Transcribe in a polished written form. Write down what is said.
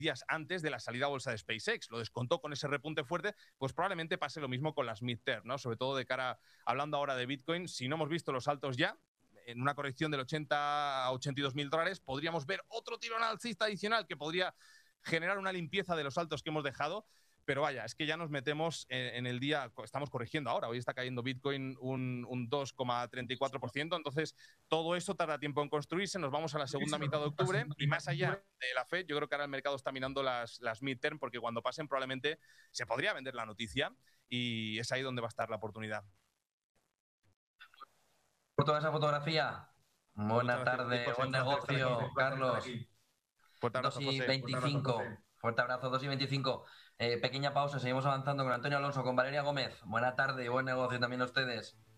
días antes de la salida a bolsa de SpaceX. Lo descontó con ese repunte fuerte, pues probablemente pase lo mismo con las mid-term, ¿no? Sobre todo de cara, hablando ahora de Bitcoin, si no hemos visto los altos ya, en una corrección del 80 a 82 mil dólares, podríamos ver otro tirón alcista adicional que podría generar una limpieza de los altos que hemos dejado. Pero vaya, es que ya nos metemos en el día, estamos corrigiendo ahora, hoy está cayendo Bitcoin un 2,34%, entonces todo eso tarda tiempo en construirse, nos vamos a la segunda mitad de octubre y más allá de la Fed, yo creo que ahora el mercado está mirando las midterm porque cuando pasen probablemente se podría vender la noticia y es ahí donde va a estar la oportunidad. Por toda esa fotografía. Buena tarde, buen negocio, Carlos. 2:25. Fuerte abrazo, 2:25. Pequeña pausa, seguimos avanzando con Antonio Alonso, con Valeria Gómez. Buena tarde y buen negocio también a ustedes.